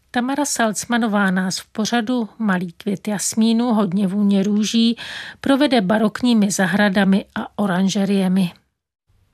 Tamara Salcmanová nás v pořadu Malý květ jasmínu, hodně vůně růží provede barokními zahradami a oranžeriemi.